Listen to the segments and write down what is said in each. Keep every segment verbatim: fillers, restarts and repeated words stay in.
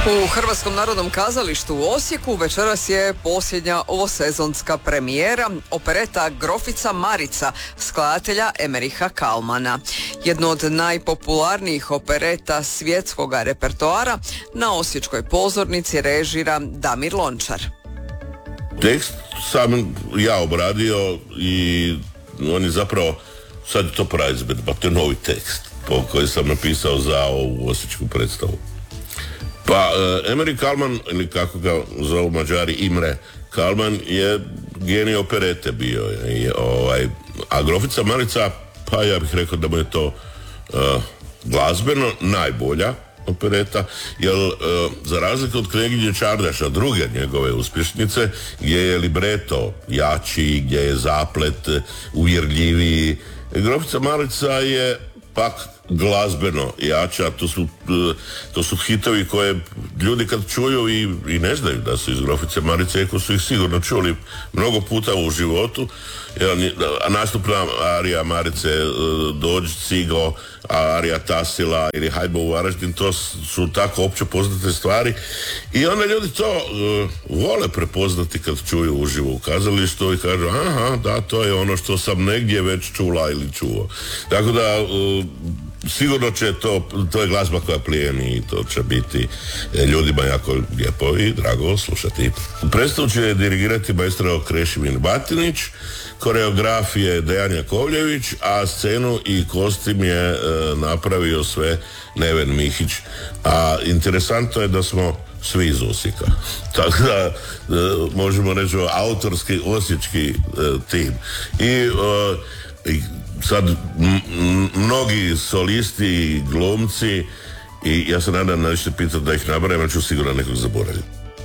U Hrvatskom narodnom kazalištu u Osijeku večeras je posljednja ovosezonska premijera opereta Grofica Marica skladatelja Emericha Kalmana. Jedno od najpopularnijih opereta svjetskog repertoara na osječkoj pozornici režira Damir Lončar. Tekst sam ja obradio i on je zapravo, sad je to praizvedba, to je novi tekst po koji sam napisao za ovu osječku predstavu. Pa, Emerich Kalman, ili kako ga zovu Mađari, Imre Kalman, je genij operete bio. Je, ovaj, a Grofica Marica, pa ja bih rekao da mu je to uh, glazbeno najbolja opereta, jer uh, za razliku od Knjeginje Čardaša, druge njegove uspješnice, gdje je libreto jači, gdje je zaplet uvjerljiviji, Grofica Marica je pak glazbeno jača. To su, to su hitovi koje ljudi kad čuju i, i ne znaju da su iz Grofice Marice, iako su ih sigurno čuli mnogo puta u životu. A nastupna arija Marice, Dođi Cigo, arija Tasila ili Hajmo u Varaždin, to su tako opće poznate stvari i onda ljudi to uh, vole prepoznati kad čuju uživo u kazalištu i kažu aha, da, to je ono što sam negdje već čula ili čuo. Tako da uh, sigurno će to, to je glazba koja plijeni i to će biti ljudima jako lijepo i drago slušati. Predstavu će dirigirati maestro Krešimir Batinić, koreograf je Dejan Jakovljević, a scenu i kostim je e, napravio sve Neven Mihić. A interesantno je da smo svi iz Osijeka. Tako da e, možemo reći autorski osječki e, tim. I, e, i sad m- m- mnogi solisti i glumci i ja se nadam da ćete pitati da ih nabrajam, ali ću sigurno nekog zaboraviti.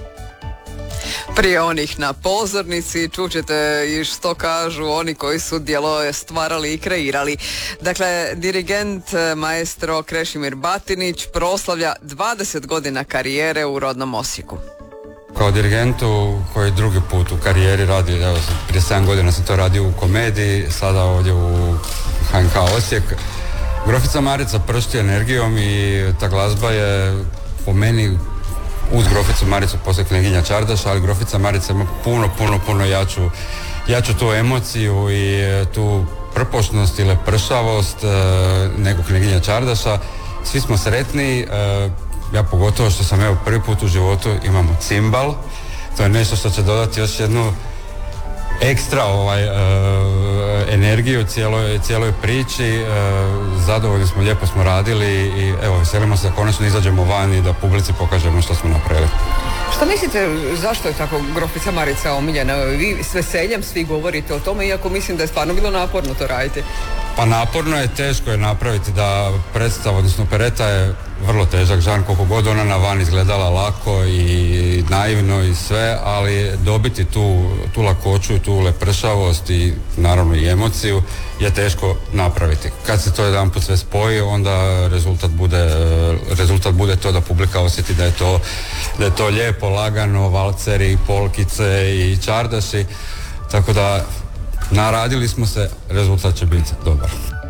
Prije onih na pozornici čućete i što kažu oni koji su djelo stvarali i kreirali. Dakle, dirigent maestro Krešimir Batinić proslavlja dvadeset godina karijere u rodnom Osijeku. Kao dirigentu koji drugi put u karijeri radi, evo prije sedam godina sam to radio u komediji, sada ovdje u H N K Osijek. Grofica Marica pršti energijom i ta glazba je po meni uz Groficu Maricu poslije Knjeginja Čardaša, ali Grofica Marica ima puno, puno, puno jaču, jaču tu emociju i tu prpošnost ili pršavost e, nego Knjeginja Čardaša. Svi smo sretni, e, ja pogotovo što sam evo prvi put u životu imamo cimbal, to je nešto što će dodati još jednu ekstra ovaj, e, energiju cijeloj, cijeloj priči. E, zadovoljni smo, lijepo smo radili i evo, veselimo se da konačno izađemo van i da publici pokažemo što smo napravili. Što mislite, zašto je tako Grofica Marica omiljena? Vi s veseljem svi govorite o tome, iako mislim da je stvarno bilo naporno to raditi. Pa naporno je, teško je napraviti da predstava, odnosno opereta je vrlo težak žanr, koliko god ona na van izgledala lako i naivno i sve, ali dobiti tu, tu lakoću i tu lepršavost i naravno i emociju je teško napraviti. Kad se to jedanput sve spoji, onda rezultat bude, rezultat bude to da publika osjeti da je to, da je to lijepo, lagano, valceri, polkice i čardaši, tako da naradili smo se, rezultat će biti dobar.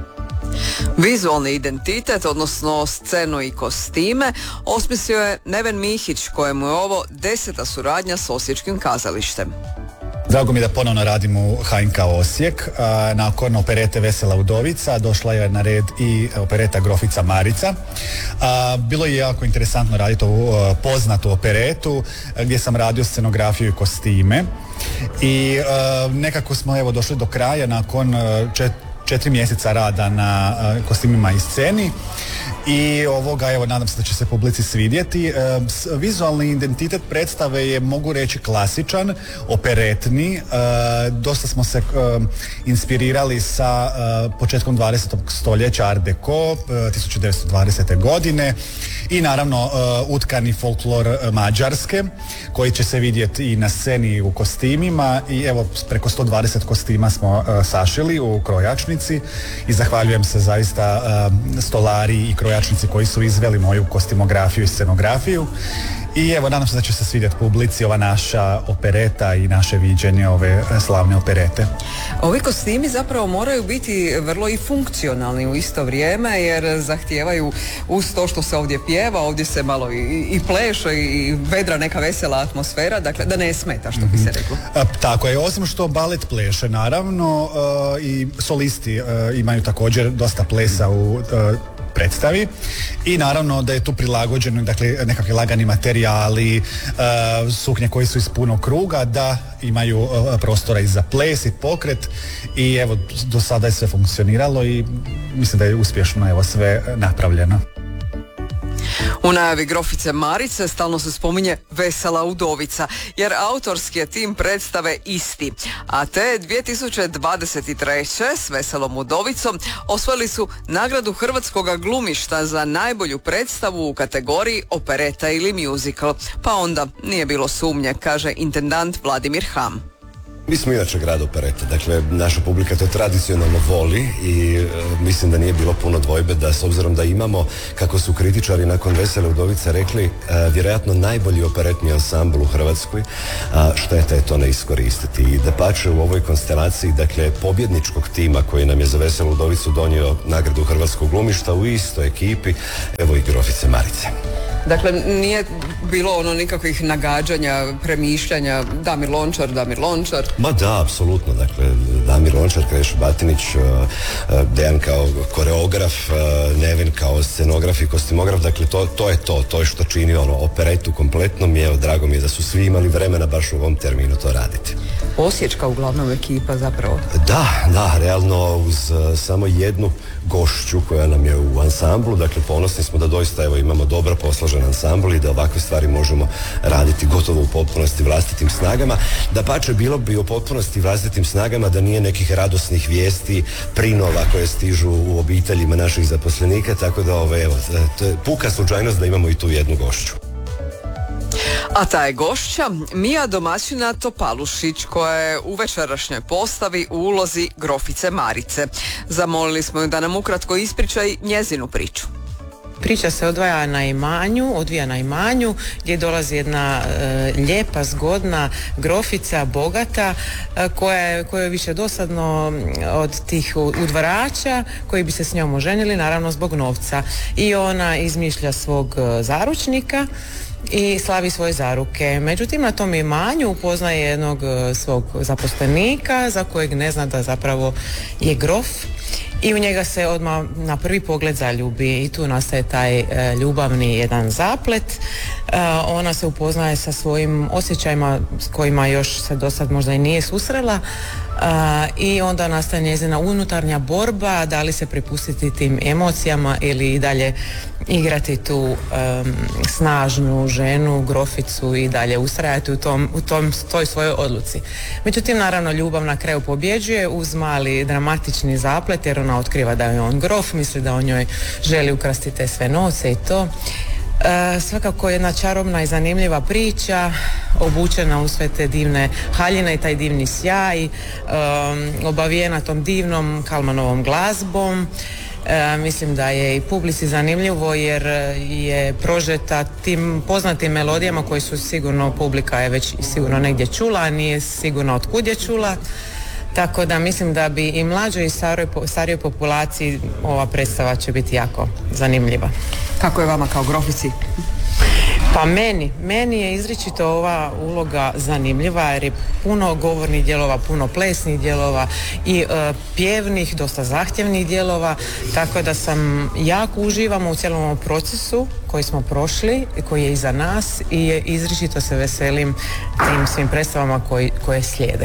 Vizualni identitet, odnosno scenu i kostime, osmislio je Neven Mihić, kojemu je ovo deseta suradnja s osječkim kazalištem. Drago mi je da ponovno radim u H N K Osijek. Nakon operete Vesela udovica došla je na red i opereta Grofica Marica. Bilo je jako interesantno raditi ovu poznatu operetu gdje sam radio scenografiju i kostime i nekako smo evo došli do kraja nakon čet, četiri mjeseca rada na kostimima i sceni. I ovoga, evo, nadam se da će se publici svidjeti. E, vizualni identitet predstave je, mogu reći, klasičan, operetni. E, dosta smo se e, inspirirali sa e, početkom dvadesetog stoljeća Art Deco, e, tisuću devetsto dvadesete godine i naravno e, utkani folklor Mađarske, koji će se vidjeti i na sceni i u kostimima i evo, preko sto dvadeset kostima smo e, sašili u krojačnici i zahvaljujem se zaista e, stolari i krojačnici pevačnici koji su izveli moju kostimografiju i scenografiju. I evo, nadam se da će se svidjeti publici ova naša opereta i naše viđenje ove slavne operete. Ovi kostimi zapravo moraju biti vrlo i funkcionalni u isto vrijeme, jer zahtijevaju uz to što se ovdje pjeva, ovdje se malo i, i pleše i vedra neka vesela atmosfera, dakle da ne smeta, što bi se reklo. A, tako je, osim što balet pleše naravno, uh, i solisti uh, imaju također dosta plesa u uh, predstavi i naravno da je tu prilagođeno, dakle, nekakvi lagani materijali, uh, suknje koji su iz punog kruga, da imaju uh, prostora i za ples i pokret i evo, do sada je sve funkcioniralo i mislim da je uspješno evo sve napravljeno. U najavi Grofice Marice stalno se spominje Vesela udovica, jer autorski je tim predstave isti. A te dvije tisuće dvadeset treće s Veselom udovicom osvojili su nagradu Hrvatskoga glumišta za najbolju predstavu u kategoriji opereta ili musical. Pa onda nije bilo sumnje, kaže intendant Vladimir Ham. Mi smo inače grad operete, dakle naša publika to tradicionalno voli i e, mislim da nije bilo puno dvojbe da s obzirom da imamo, kako su kritičari nakon Vesele udovice rekli, e, vjerojatno najbolji operetni ansambl u Hrvatskoj, a šteta je to ne iskoristiti. I dapače u ovoj konstelaciji, dakle pobjedničkog tima koji nam je za Veselu udovicu donio nagradu Hrvatskog glumišta u istoj ekipi, evo i Grofice Marice. Dakle, nije bilo ono nikakvih nagađanja, premišljanja, Damir Lončar, Damir Lončar. Ma da, apsolutno, dakle, Damir Lončar, Krešo Batinić, Dejan kao koreograf, Nevin kao scenograf i kostimograf, dakle, to, to je to, to je što čini ono operetu kompletno, mi je, drago mi je da su svi imali vremena baš u ovom terminu to raditi. Osječka uglavnom ekipa zapravo. Da, da, realno uz uh, samo jednu gošću koja nam je u ansamblu, dakle ponosni smo da doista evo imamo dobro posložen ansambl i da ovakve stvari možemo raditi gotovo u potpunosti vlastitim snagama. Dapače, bilo bi u potpunosti vlastitim snagama da nije nekih radosnih vijesti, prinova koje stižu u obiteljima naših zaposlenika, tako da ove, evo, to je puka slučajnost da imamo i tu jednu gošću. A ta je gošća Mija domaćina Topalušić, koja je u večerašnjoj postavi u ulozi Grofice Marice. Zamolili smo ju da nam ukratko ispriča i njezinu priču. Priča se odvaja na imanju, odvija na imanju gdje dolazi jedna e, lijepa, zgodna grofica, bogata, e, koja je, koja je više dosadno od tih udvarača koji bi se s njom oženili, naravno zbog novca. I ona izmišlja svog e, zaručnika i slavi svoje zaruke. Međutim, na tom imanju upoznaje jednog e, svog zaposlenika za kojeg ne zna da zapravo je grof. I u njega se odmah na prvi pogled zaljubi i tu nastaje taj e, ljubavni jedan zaplet. E, ona se upoznaje sa svojim osjećajima s kojima još se do sad možda i nije susrela e, i onda nastaje njezina unutarnja borba da li se prepustiti tim emocijama ili i dalje igrati tu e, snažnu ženu, groficu i dalje ustrajati u tom, u tom, toj svojoj odluci. Međutim, naravno, ljubav na kraju pobjeđuje uz mali dramatični zaplet jer ona otkriva da je on grof, misli da on njoj želi ukrasti te sve novce i to. E, svakako jedna čarobna i zanimljiva priča, obučena u sve te divne haljine i taj divni sjaj, e, obavijena tom divnom Kalmanovom glazbom. E, mislim da je i publici zanimljivo jer je prožeta tim poznatim melodijama koji su sigurno, publika je već sigurno negdje čula, a nije sigurno otkud je čula. Tako da mislim da bi i mlađoj i starijoj, starijoj populaciji ova predstava će biti jako zanimljiva. Kako je vama kao grofici? Pa meni, meni je izričito ova uloga zanimljiva jer je puno govornih dijelova, puno plesnih dijelova i e, pjevnih, dosta zahtjevnih dijelova, tako da sam jako uživamo u cijelom ovom procesu koji smo prošli, koji je iza nas i izričito se veselim tim svim predstavama koji, koje slijede.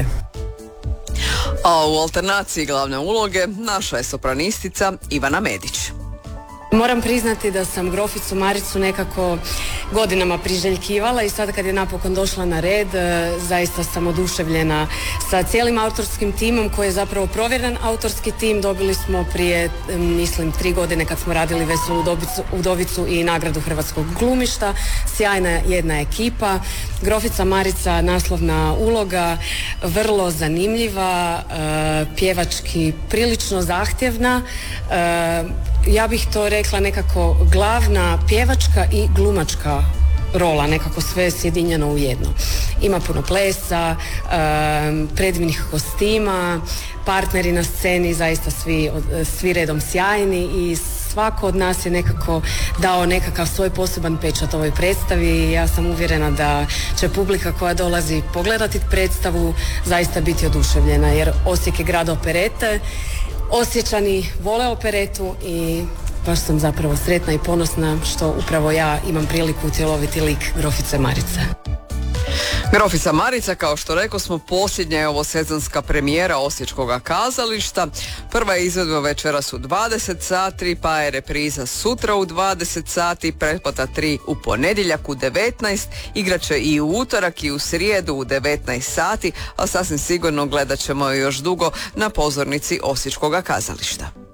A u alternaciji glavne uloge naša je sopranistica Ivana Medić. Moram priznati da sam Groficu Maricu nekako godinama priželjkivala i sad kad je napokon došla na red, zaista sam oduševljena sa cijelim autorskim timom koji je zapravo provjeren autorski tim. Dobili smo prije, mislim, tri godine kad smo radili Veselu udovicu, udovicu i nagradu Hrvatskog glumišta. Sjajna jedna ekipa. Grofica Marica, naslovna uloga, vrlo zanimljiva, pjevački prilično zahtjevna. ja bih to rekla nekako glavna pjevačka i glumačka rola, nekako sve sjedinjeno u jedno. Ima puno plesa, um, predivnih kostima, partneri na sceni, zaista svi, svi redom sjajni i svako od nas je nekako dao nekakav svoj poseban pečat ovoj predstavi i ja sam uvjerena da će publika koja dolazi pogledati predstavu zaista biti oduševljena, jer Osijek je grad operete, Osječani vole operetu i baš sam zapravo sretna i ponosna što upravo ja imam priliku utjeloviti lik Grofice Marice. Grofica Marica, kao što rekao smo, posljednja je ovo sezonska premijera Osječkoga kazališta. Prva je izvedba večeras u dvadeset sati, pa je repriza sutra u dvadeset sati, pretplata tri u ponedjeljak u devetnaest, igraće i u utorak i u srijedu u devetnaest sati, a sasvim sigurno gledat ćemo još dugo na pozornici Osječkoga kazališta.